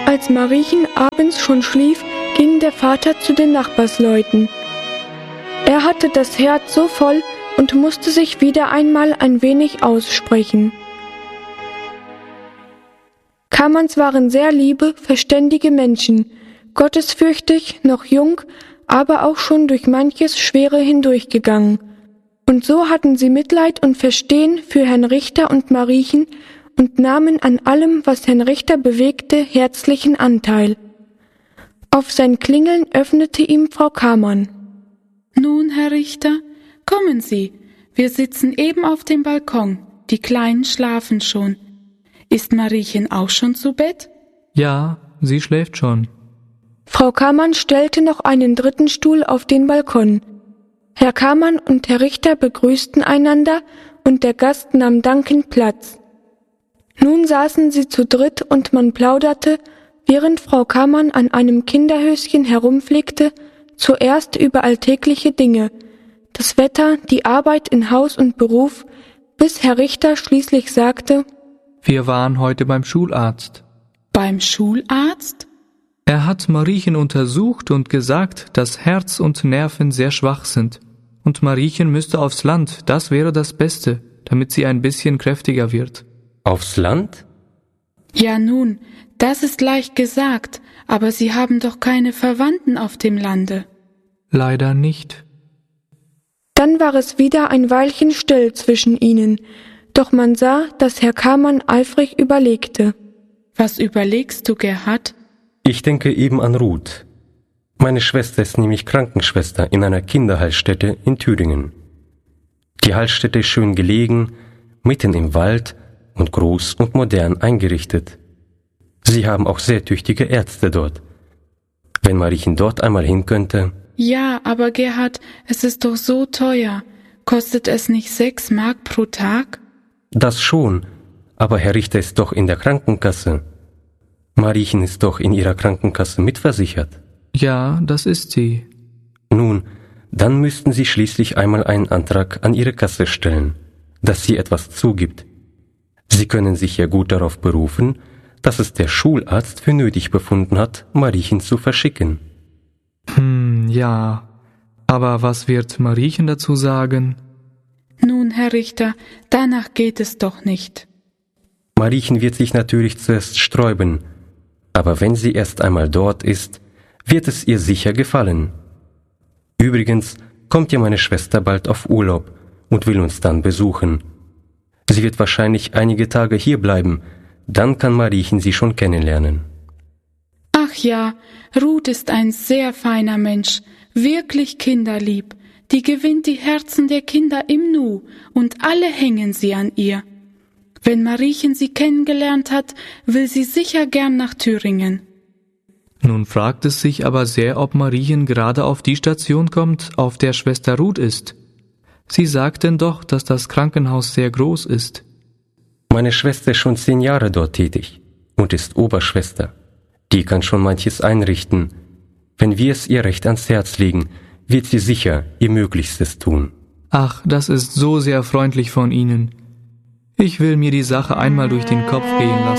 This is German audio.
Als Mariechen abends schon schlief, ging der Vater zu den Nachbarsleuten. Er hatte das Herz so voll und musste sich wieder einmal ein wenig aussprechen. Kammerns waren sehr liebe, verständige Menschen, gottesfürchtig, noch jung, aber auch schon durch manches Schwere hindurchgegangen. Und so hatten sie Mitleid und Verstehen für Herrn Richter und Mariechen und nahmen an allem, was Herrn Richter bewegte, herzlichen Anteil. Auf sein Klingeln öffnete ihm Frau Kamern. »Nun, Herr Richter, kommen Sie. Wir sitzen eben auf dem Balkon. Die Kleinen schlafen schon. Ist Mariechen auch schon zu Bett?« »Ja, sie schläft schon.« Frau Kamern stellte noch einen dritten Stuhl auf den Balkon. Herr Kamern und Herr Richter begrüßten einander und der Gast nahm dankend Platz. Nun saßen sie zu dritt und man plauderte, während Frau Kamern an einem Kinderhöschen herumflickte, zuerst über alltägliche Dinge, das Wetter, die Arbeit in Haus und Beruf, bis Herr Richter schließlich sagte: »Wir waren heute beim Schularzt.« »Beim Schularzt?« »Er hat Mariechen untersucht und gesagt, dass Herz und Nerven sehr schwach sind. Und Mariechen müsste aufs Land, das wäre das Beste, damit sie ein bisschen kräftiger wird.« »Aufs Land?« »Ja nun, das ist leicht gesagt, aber Sie haben doch keine Verwandten auf dem Lande.« »Leider nicht.« Dann war es wieder ein Weilchen still zwischen ihnen, doch man sah, dass Herr Kamern eifrig überlegte. »Was überlegst du, Gerhard?« »Ich denke eben an Ruth. Meine Schwester ist nämlich Krankenschwester in einer Kinderheilstätte in Thüringen. Die Heilstätte ist schön gelegen, mitten im Wald und groß und modern eingerichtet. Sie haben auch sehr tüchtige Ärzte dort. Wenn Mariechen dort einmal hin könnte.« »Ja, aber Gerhard, es ist doch so teuer. Kostet es nicht 6 Mark pro Tag?« »Das schon, aber Herr Richter ist doch in der Krankenkasse. Mariechen ist doch in ihrer Krankenkasse mitversichert.« »Ja, das ist sie.« »Nun, dann müssten Sie schließlich einmal einen Antrag an Ihre Kasse stellen, dass sie etwas zugibt. Sie können sich ja gut darauf berufen, dass es der Schularzt für nötig befunden hat, Mariechen zu verschicken.« Ja, aber was wird Mariechen dazu sagen?« »Nun, Herr Richter, danach geht es doch nicht.« »Mariechen wird sich natürlich zuerst sträuben, aber wenn sie erst einmal dort ist, wird es ihr sicher gefallen. Übrigens kommt ja meine Schwester bald auf Urlaub und will uns dann besuchen. Sie wird wahrscheinlich einige Tage hier bleiben, dann kann Mariechen sie schon kennenlernen.« »Ach ja, Ruth ist ein sehr feiner Mensch, wirklich kinderlieb. Die gewinnt die Herzen der Kinder im Nu und alle hängen sie an ihr. Wenn Mariechen sie kennengelernt hat, will sie sicher gern nach Thüringen.« Nun fragt es sich aber sehr, ob Mariechen gerade auf die Station kommt, auf der Schwester Ruth ist. Sie sagten doch, dass das Krankenhaus sehr groß ist. »Meine Schwester ist schon 10 Jahre dort tätig und ist Oberschwester. Die kann schon manches einrichten. Wenn wir es ihr recht ans Herz legen, wird sie sicher ihr Möglichstes tun.« »Ach, das ist so sehr freundlich von Ihnen. Ich will mir die Sache einmal durch den Kopf gehen lassen.«